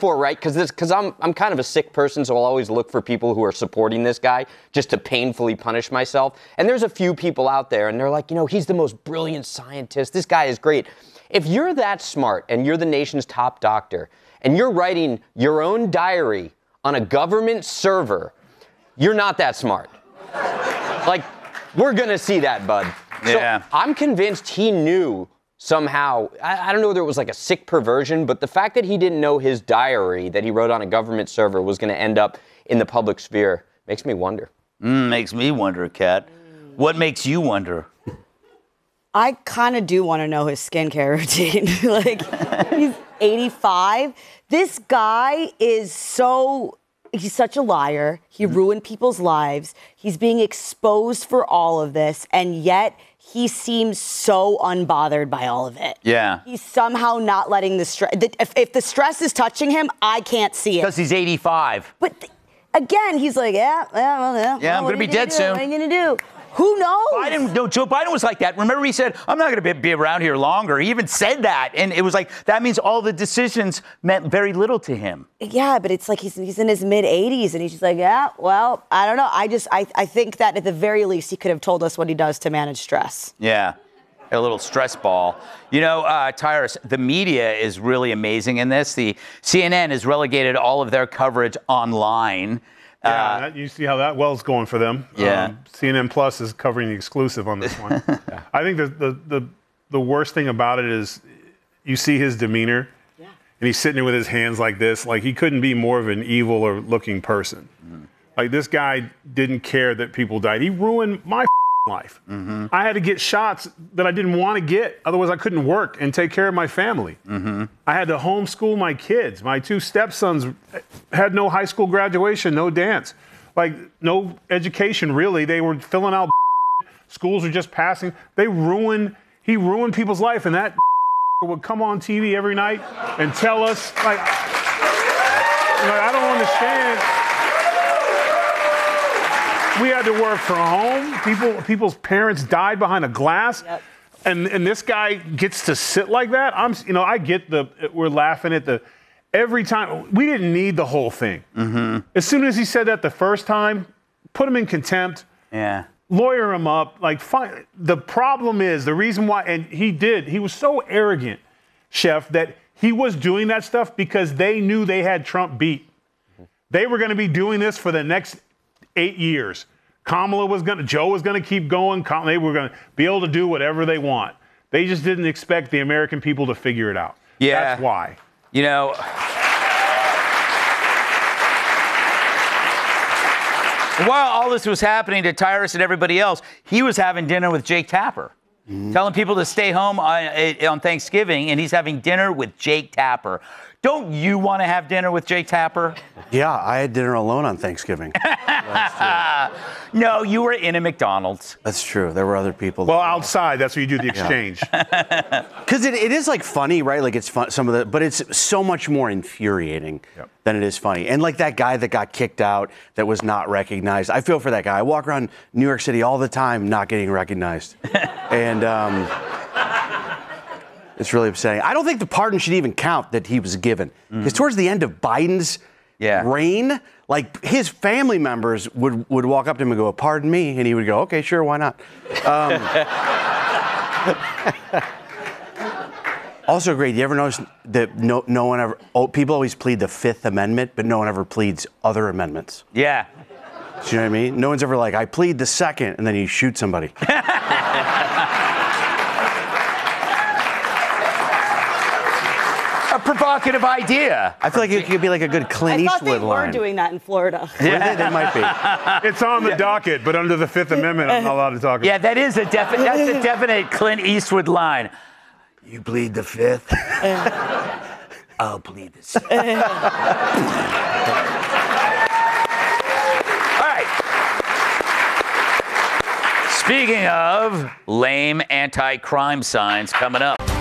for, right? Because I'm kind of a sick person, so I'll always look for people who are supporting this guy just to painfully punish myself. And there's a few people out there, and they're like, he's the most brilliant scientist. This guy is great. If you're that smart and you're the nation's top doctor and you're writing your own diary on a government server, you're not that smart. Like, we're going to see that, bud. Yeah. So I'm convinced he knew somehow, I don't know whether it was like a sick perversion, but the fact that he didn't know his diary that he wrote on a government server was going to end up in the public sphere makes me wonder. Makes me wonder, Kat. What makes you wonder? I kind of do want to know his skincare routine. Like, he's 85. This guy is he's such a liar. He ruined people's lives. He's being exposed for all of this, and yet he seems so unbothered by all of it. Yeah. He's somehow not letting the stress. If the stress is touching him, I can't see it. Because he's 85. But again, he's like, I'm going to be dead soon. What are you going to do? Who knows? Joe Biden was like that. Remember, he said, I'm not going to be around here longer. He even said that. And it was like, that means all the decisions meant very little to him. Yeah, but it's like he's in his mid-80s, and he's just like, yeah, well, I don't know. I think that at the very least, he could have told us what he does to manage stress. Yeah, a little stress ball. Tyrus, the media is really amazing in this. The CNN has relegated all of their coverage online. Yeah, you see how that well's going for them. Yeah. CNN Plus is covering the exclusive on this one. I think the worst thing about it is you see his demeanor, and he's sitting there with his hands like this, like he couldn't be more of an evil or looking person. Like, this guy didn't care that people died. He ruined my life. I had to get shots that I didn't want to get. Otherwise, I couldn't work and take care of my family. I had to homeschool my kids. My two stepsons had no high school graduation, no dance, like no education, really. They were filling out schools were just passing. He ruined people's life, and that would come on TV every night and tell us, like I don't understand. We had to work from home. People's parents died behind a glass. Yep. And this guy gets to sit like that. I get we're laughing at every time. We didn't need the whole thing. As soon as he said that the first time, put him in contempt. Yeah. Lawyer him up. Like, fine. The problem is, the reason why, and he was so arrogant, Chef, that he was doing that stuff because they knew they had Trump beat. They were going to be doing this for the next 8 years. Joe was going to keep going. They were going to be able to do whatever they want. They just didn't expect the American people to figure it out. Yeah. That's why. While all this was happening to Tyrus and everybody else, he was having dinner with Jake Tapper, telling people to stay home on Thanksgiving, and he's having dinner with Jake Tapper. Don't you want to have dinner with Jake Tapper? Yeah, I had dinner alone on Thanksgiving. No, you were in a McDonald's. That's true. There were other people. Well, outside, that's where you do the exchange. Because it is like funny, right? Like, it's fun, but it's so much more infuriating than it is funny. And like that guy that got kicked out that was not recognized. I feel for that guy. I walk around New York City all the time not getting recognized. And it's really upsetting. I don't think the pardon should even count that he was given. Because towards the end of Biden's reign, like, his family members would walk up to him and go, pardon me, and he would go, okay, sure, why not? Also great, you ever notice that no one ever, people always plead the Fifth Amendment, but no one ever pleads other amendments. Yeah. Do you know what I mean? No one's ever like, I plead the Second, and then you shoot somebody. A provocative idea. I feel like it could be like a good Clint I thought Eastwood they line. were doing that in Florida. Yeah, they might be. It's on the docket, but under the Fifth Amendment, I'm not allowed to talk about it. Yeah, that's a definite Clint Eastwood line. You plead the Fifth? I'll plead the Sixth. All right. Speaking of lame anti-crime signs, coming up.